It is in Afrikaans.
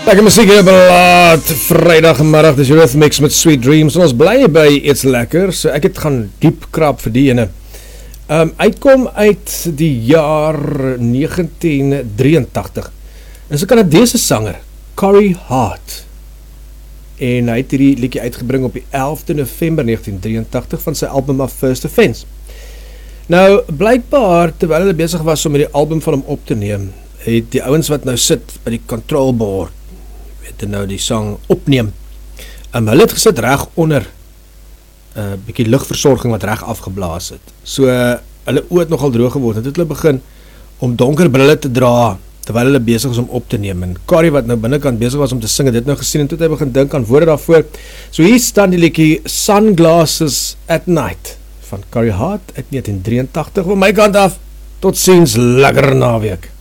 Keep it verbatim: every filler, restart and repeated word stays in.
Lekker muziek hier belaat, vrijdagmiddag, dis Rhythmix met Sweet Dreams, en ons bly by iets lekker, so ek het gaan diep krap vir die ene. Um, uitkom uit die jaar negentien drieëntagtig, en so Kanadese sanger, Corey Hart, en hy het hierdie liedjie uitgebring op die elfde November negentien drieëntagtig van sy album A First Offense. Nou, blykbaar, terwyl hulle besig was om die album van hom op te neem, het die ouens wat nou sit by die control board, weet nou die sang opneem, um, hulle het gesit reg onder uh, bykie lugversorging wat reg afgeblaas het, so uh, hulle oë het nogal droog geword, en het hulle begin om donker brille te dra, terwyl hulle besig is om op te neem, en Corey wat nou binnenkant besig was om te sing, het dit nou gesien, en toe het hy begin dink aan woorde daarvoor, so hier staan die liedjie Sunglasses at Night, van Corey Hart uit negentien drieëntagtig, van my kant af, tot ziens, lekker naweek.